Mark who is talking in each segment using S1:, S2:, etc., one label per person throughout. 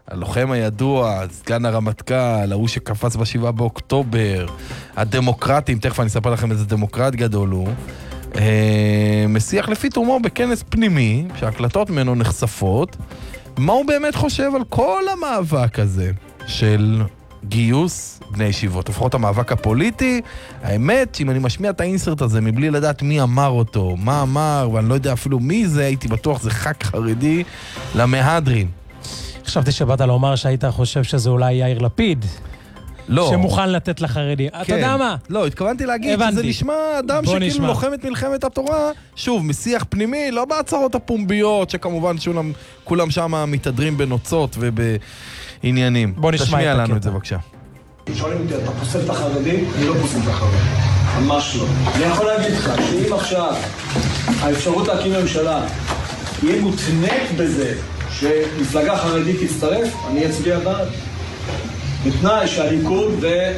S1: הלוחם הידוע, סגן הרמטכ"ל, ההוא שקפץ ב7 באוקטובר, הדמוקרטים, תכף אני אספר לכם איזה דמוקרט גדול הוא, משיח לפי תומו בכנס פנימי, שההקלטות ממנו נחשפות, מה הוא באמת חושב על כל המאבק הזה של גיוס בני ישיבות, לפחות המאבק הפוליטי. האמת שאם אני משמיע את האינסרט הזה מבלי לדעת מי אמר אותו, מה אמר, ואני לא יודע אפילו מי זה, הייתי בטוח זה ח"כ חרדי למהדרין.
S2: חשבתי שבאת לומר שהיית חושב שזה אולי יאיר לפיד.
S1: לא.
S2: שמוכן לתת לחרדי.
S1: כן.
S2: אתה יודע מה?
S1: לא, התכוונתי להגיד שזה נשמע אדם שכאילו לוחם את מלחמת התורה, שוב, משיח פנימי, לא בהצהרות הפומביות, שכמובן כולם שם מתהדרים בנוצות ובעניינים.
S2: בוא נשמע
S1: תשמיע לנו את זה בבקשה.
S3: שואלים אותי, אתה פוסל את החרדים? אני לא פוסל את החרדים. ממש לא. אני יכול להגיד לך שאם עכשיו האפשרות להקים ממשלה תהיה מותנית בזה שמפלגה חרדית תצטרף, אני אצביע בעד. בתנאי שהליכוד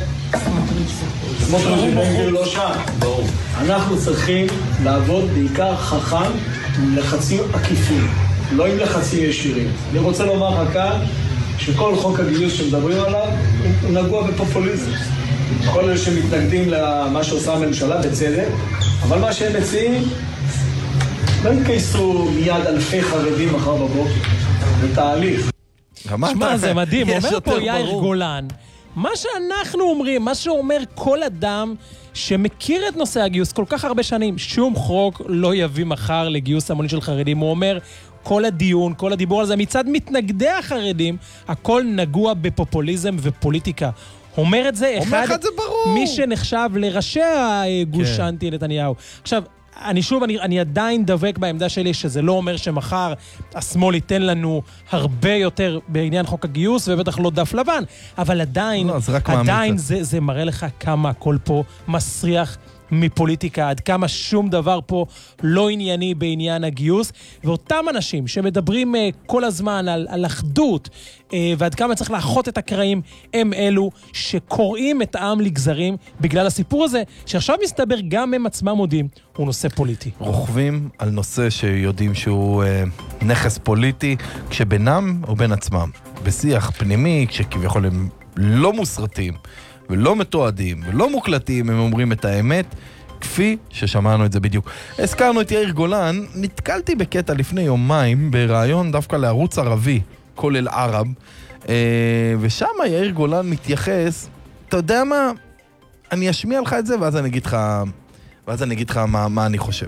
S3: סמוטריץ' ובן גביר לא שם. ברור. אנחנו צריכים לעבוד בעיקר חכם עם לחצים עקיפים, לא עם לחצים ישירים. אני רוצה לומר לך כאן שכל חוק הגיוס שמדברים עליו הוא נגוע בפופוליזם. כל אלה שמתנגדים למה שעושה הממשלה בצדק, אבל מה שהם מציעים לא יתגייסו מיד אלפי חרדים מחר בבוקר. זה תהליך.
S2: שמע, זה מדהים, אומר פה יאיר גולן, מה שאנחנו אומרים, מה שאומר כל אדם שמכיר את נושא הגיוס כל כך הרבה שנים, שום חוק לא יביא מחר לגיוס המוני של חרדים. הוא אומר, כל הדיון, כל הדיבור על זה, מצד מתנגדי החרדים, הכל נגוע בפופוליזם ופוליטיקה. אומר את זה אחד, מי שנחשב לראשי הגוש אנטי נתניהו. עכשיו, אני עדיין דבק בעמדה שלי שזה לא אומר שמחר השמאל ייתן לנו הרבה יותר בעניין חוק הגיוס, ובטח לא דף לבן, אבל עדיין זה מראה לך כמה הכל פה מסריח מפוליטיקה, עד כמה שום דבר פה לא ענייני בעניין הגיוס, ואותם אנשים שמדברים כל הזמן על אחדות, ועד כמה צריך לאחות את הקרעים, הם אלו שקוראים את העם לגזרים בגלל הסיפור הזה, שעכשיו מסתבר גם הם עצמם מודים, הוא נושא פוליטי.
S1: רוכבים על נושא שיודעים שהוא נכס פוליטי, כשבינם או בין עצמם, בשיח פנימי, כשכביכול הם לא מוסרטים, ולא מתועדים, ולא מוקלטים, הם אומרים את האמת, כפי ששמענו את זה בדיוק. הזכרנו את יאיר גולן, נתקלתי בקטע לפני יומיים, ברעיון דווקא לערוץ ערבי, כל אל ערב, ושם יאיר גולן מתייחס, אתה יודע מה, אני אשמיע לך את זה, ואז אני אגיד לך מה אני חושב.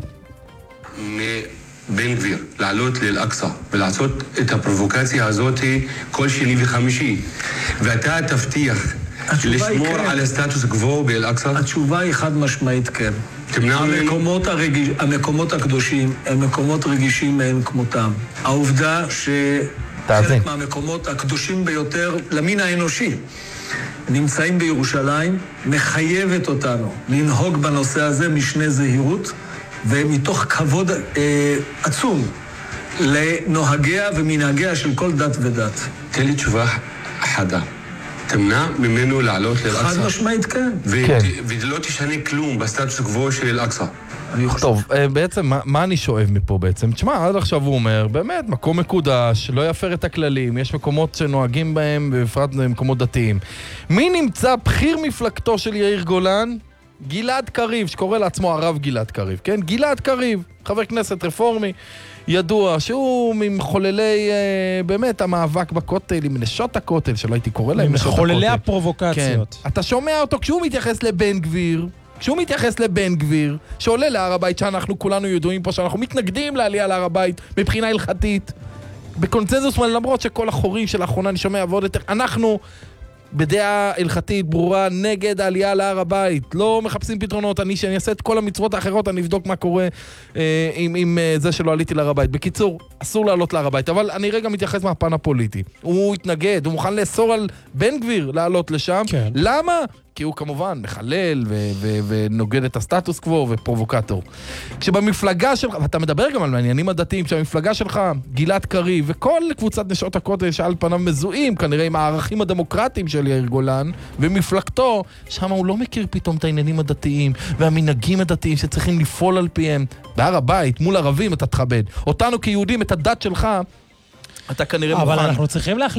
S4: בן גביר, לעלות לאל-אקצא ולעשות את הפרובוקציה הזאת כל שני וחמישי, ואתה תבטיח לשמור על הסטטוס קוו באל-אקצא?
S3: התשובה היא חד משמעית כן. המקומות הקדושים הם מקומות רגישים מאין כמותם. העובדה שחלק מהמקומות הקדושים ביותר למין האנושי נמצאים בירושלים מחייבת אותנו לנהוג בנושא הזה משנה זהירות ומתוך כבוד עצום לנוהגיה ומנהגיה של כל דת ודת.
S4: תן לי תשובה חדה. תמנע ממנו לעלות לאל-אקצא.
S3: חד משמעית כן.
S4: ולא תשנה כלום בסטטוס קוו של אל-אקצא.
S1: טוב, בעצם, מה אני שואב מפה בעצם? תשמע, עד עכשיו הוא אומר, באמת, מקום מקודש, לא יפר את הכללים, יש מקומות שנוהגים בהם, בפרט מקומות דתיים. מי נמצא בחיר מפלגתו של יאיר גולן? גלעד קריב, שקורא לעצמו הרב גלעד קריב, כן? גלעד קריב, חבר כנסת רפורמי, ידוע שהוא ממחוללי באמת המאבק בכותל, עם נשות הכותל, שלא הייתי קורא להם נשות הכותל.
S2: ממחוללי הפרובוקציות.
S1: כן. אתה שומע אותו כשהוא מתייחס לבן גביר, שעולה להר הבית, שאנחנו כולנו ידועים פה, שאנחנו מתנגדים לעלייה להר הבית, מבחינה הלכתית, בקונצנזוס, למרות שכל החורים של האחרונה אני שומע ועוד יותר, אנחנו בדעה הלכתית ברורה נגד העלייה להר הבית, לא מחפשים פתרונות, אני אעשה את כל המצוות האחרות, אני אבדוק מה קורה עם זה שלא עליתי להר הבית. בקיצור, אסור לעלות להר הבית, אבל אני רגע מתייחס מהפן הפוליטי. הוא התנגד, הוא מוכן לאסור על בן גביר לעלות לשם. כן. למה? כי הוא כמובן מחלל ונוגד את הסטטוס קוו ופרובוקטור. כשבמפלגה שלך, ואתה מדבר גם על מעניינים הדתיים, כשבמפלגה שלך גלעד קריב וכל קבוצת נשות הכותל שעל פניו מזוהים, כנראה עם הערכים הדמוקרטיים של יאיר גולן, ומפלגתו, שם הוא לא מכיר פתאום את העניינים הדתיים והמנהגים הדתיים שצריכים לפעול על פיהם. בהר הבית, מול ערבים אתה תכבד. אותנו כיהודים, את הדת שלך, אתה כנראה מוכן.
S2: אבל אנחנו צריכים